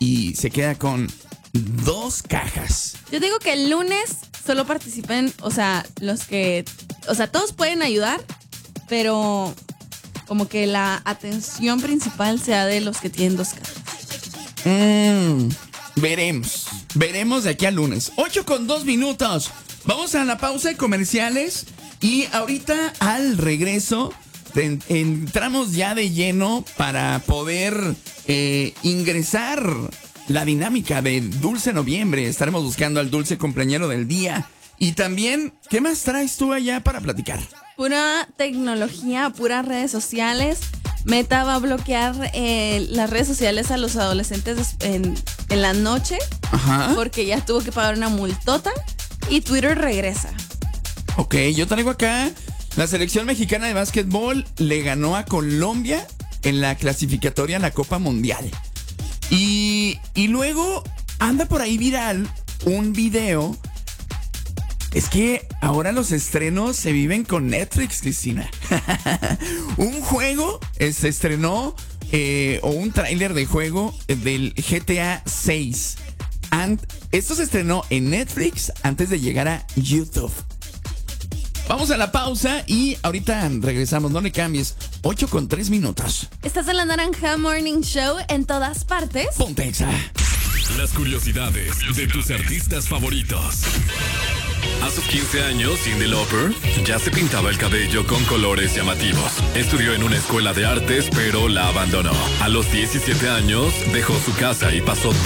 y se queda con 2 cajas. Yo digo que el lunes solo participen, todos pueden ayudar, pero como que la atención principal sea de los que tienen 2 cajas. Veremos de aquí al lunes. 8:02. Vamos a la pausa de comerciales y ahorita al regreso entramos ya de lleno para poder ingresar la dinámica de Dulce Noviembre. Estaremos buscando al dulce cumpleañero del día. Y también, ¿qué más traes tú allá para platicar? Pura tecnología, puras redes sociales. Meta va a bloquear las redes sociales a los adolescentes en la noche. Ajá. Porque ya tuvo que pagar una multota. Y Twitter regresa. Ok, yo traigo acá la selección mexicana de básquetbol le ganó a Colombia en la clasificatoria a la Copa Mundial. Y luego anda por ahí viral un video. Es que ahora los estrenos se viven con Netflix, Cristina. Un juego se estrenó, o un tráiler de juego del GTA 6. Esto se estrenó en Netflix antes de llegar a YouTube. Vamos a la pausa y ahorita regresamos. No le cambies. 8:03. Estás en la Naranja Morning Show en todas partes. Ponte Exa. Las curiosidades de tus artistas favoritos. A sus 15 años, Cyndi Lauper ya se pintaba el cabello con colores llamativos. Estudió en una escuela de artes, pero la abandonó. A los 17 años, dejó su casa y pasó